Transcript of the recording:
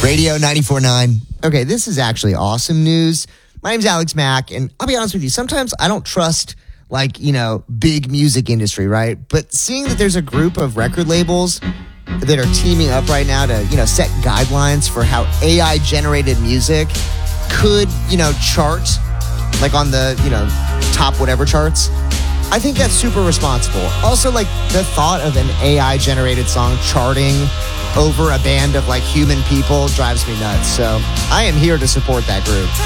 Radio 94.9. Okay, this is actually awesome news. My name's Alex Mack, and I'll be honest with you, sometimes I don't trust, big music industry, right? But seeing that there's a group of record labels that are teaming up right now to, set guidelines for how AI-generated music could, chart, on the, top whatever charts, I think that's super responsible. Also, the thought of an AI-generated song charting over a band of, human people drives me nuts. So I am here to support that group.